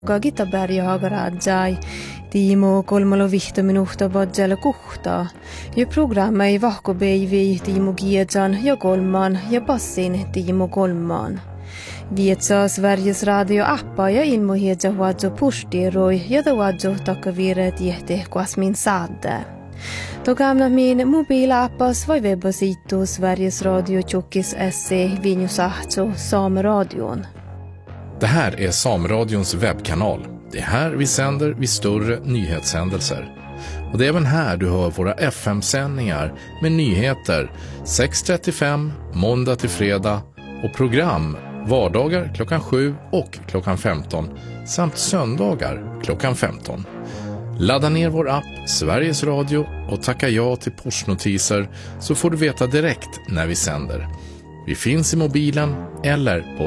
Gitaberg hagarajai, Timo 3 minuutta badjalla kuhtaa. Ja programma ei vahkobeivi Timo Giedjan ja 3 ja passin Timo 3. Vietsaa Sveriges radio-appa ja ilmohiedja huadjo pustiroi ja huadjo takkaviret jehti kuasmin saadde. Togamna min mobilappas vai webbasitu Sveriges Radio Tjockis SC Vinjusahto Sameradion. Det här är Sameradions webbkanal. Det är här vi sänder vid större nyhetshändelser. Och det är även här du hör våra FM-sändningar med nyheter 6:35 måndag till fredag och program vardagar klockan 7 och klockan 15 samt söndagar klockan 15. Ladda ner vår app Sveriges Radio och tacka ja till pushnotiser så får du veta direkt när vi sänder. Vi finns i mobilen eller på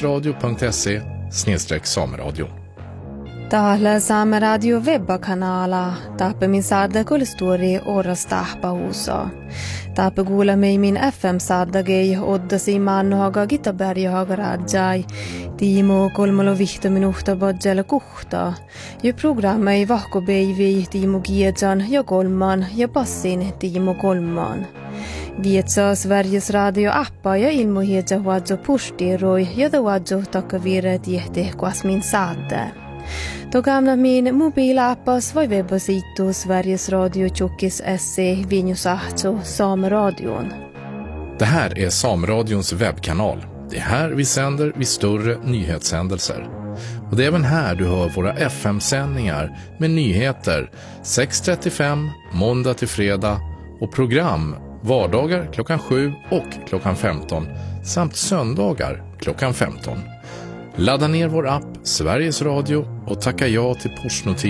sverigesradio.se/sameradio. Täällä Saameradio webbakanala. Taappe min saada kulstori oras tahpahuusa. Taappe kuule mei min FM-saadagei oddasi mannohaga Gitaberg hagarajai. Timo 3 minuutta badjalla kuhtaa. Ja programma ei vahkobeivi Timo Giedjan ja 3 ja passin Timo 3. Vietsaa Sveriges radio-appa ja ilmohiedja huadjo pustiroi ja huadjo takkaviret jehti kuasmin saadde. Togamna min mobilappas vai webbasitu Sveriges Radio Tjockis SC Vinjusahto Sameradion. Det här är Sameradions webbkanal. Det är här vi sänder vid större nyhetshändelser. Och det är även här du hör våra FM-sändningar med nyheter 6:35 måndag till fredag och program vardagar klockan 7 och klockan 15 samt söndagar klockan 15. Ladda ner vår app Sveriges Radio och tacka ja till pushnotiser.